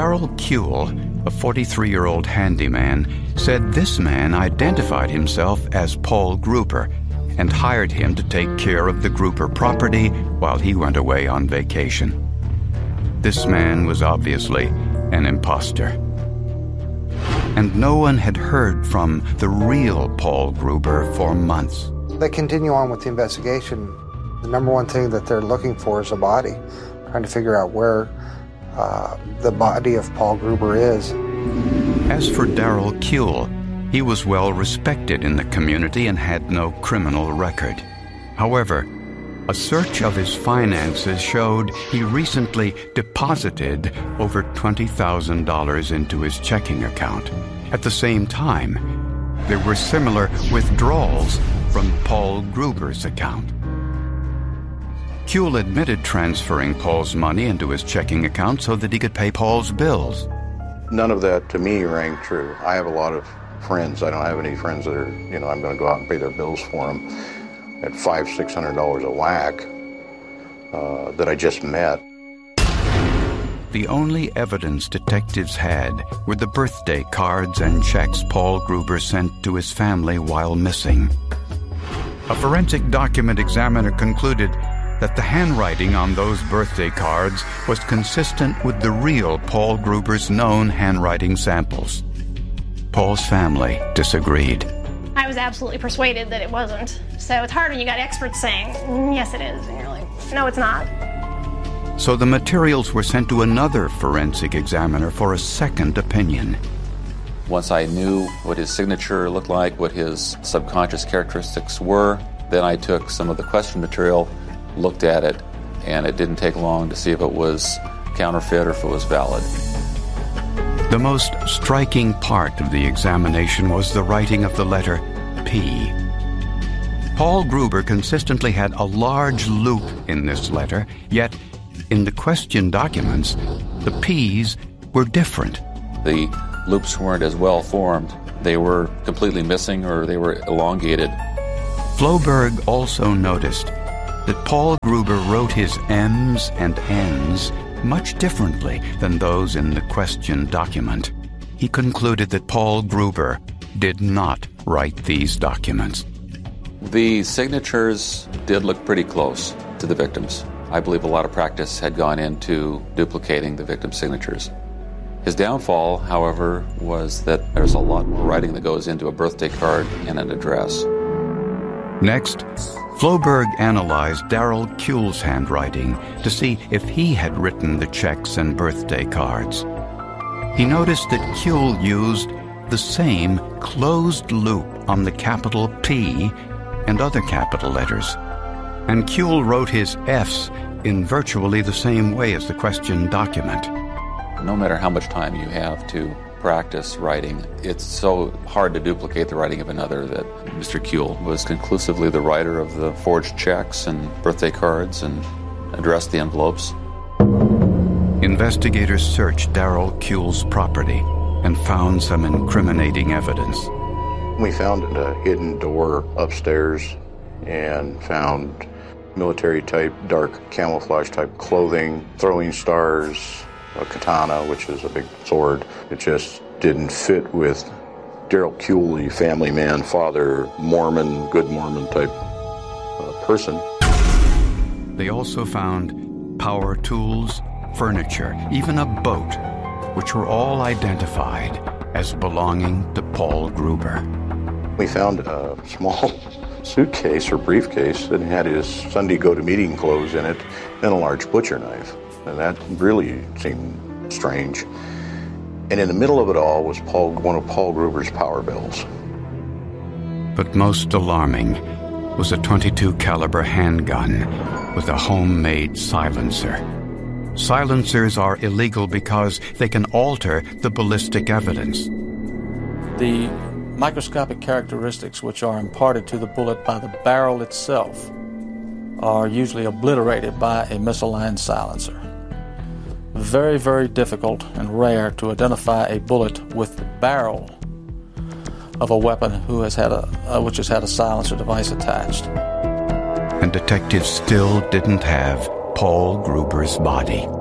Darrell Kuehl, a 43-year-old handyman, said this man identified himself as Paul Gruber and hired him to take care of the Gruber property while he went away on vacation. This man was obviously an imposter. And no one had heard from the real Paul Gruber for months. They continue on with the investigation. The number one thing that they're looking for is a body, trying to figure out where the body of Paul Gruber is. As for Darrell Kuehl, he was well respected in the community and had no criminal record. However, a search of his finances showed he recently deposited over $20,000 into his checking account. At the same time, there were similar withdrawals from Paul Gruber's account. Kuehl admitted transferring Paul's money into his checking account so that he could pay Paul's bills. None of that, to me, rang true. I have a lot of friends. I don't have any friends that are, I'm going to go out and pay their bills for them at $500-600 a whack that I just met. The only evidence detectives had were the birthday cards and checks Paul Gruber sent to his family while missing. A forensic document examiner concluded that the handwriting on those birthday cards was consistent with the real Paul Gruber's known handwriting samples. Paul's family disagreed. I was absolutely persuaded that it wasn't. So it's hard when you got experts saying, yes, it is. And you're like, no, it's not. So the materials were sent to another forensic examiner for a second opinion. Once I knew what his signature looked like, what his subconscious characteristics were, then I took some of the question material, looked at it, and it didn't take long to see if it was counterfeit or if it was valid. The most striking part of the examination was the writing of the letter P. Paul Gruber consistently had a large loop in this letter, yet in the question documents, the P's were different. The loops weren't as well formed. They were completely missing or they were elongated. Floberg also noticed that Paul Gruber wrote his M's and N's much differently than those in the question document. He concluded that Paul Gruber did not write these documents. The signatures did look pretty close to the victims. I believe a lot of practice had gone into duplicating the victim's signatures. His downfall, however, was that there's a lot more writing that goes into a birthday card and an address. Next, Floberg analyzed Darrell Kuehl's handwriting to see if he had written the checks and birthday cards. He noticed that Kuehl used the same closed loop on the capital P and other capital letters, and Kuehl wrote his F's in virtually the same way as the question document. No matter how much time you have to practice writing, it's so hard to duplicate the writing of another that Mr. Kuehl was conclusively the writer of the forged checks and birthday cards and addressed the envelopes. Investigators searched Darrell Kuehl's property and found some incriminating evidence. We found a hidden door upstairs and found military-type, dark camouflage-type clothing, throwing stars, a katana, which is a big sword. It just didn't fit with Darrell Kuehl, the family man, father, Mormon, good Mormon-type person. They also found power tools, furniture, even a boat, which were all identified as belonging to Paul Gruber. We found a small suitcase or briefcase that had his Sunday go-to-meeting clothes in it and a large butcher knife. And that really seemed strange. And in the middle of it all was one of Paul Gruber's power bills. But most alarming was a .22 caliber handgun with a homemade silencer. Silencers are illegal because they can alter the ballistic evidence. The microscopic characteristics which are imparted to the bullet by the barrel itself are usually obliterated by a misaligned silencer. Very, very difficult and rare to identify a bullet with the barrel of a weapon which has had a silencer device attached. And detectives still didn't have Paul Gruber's body.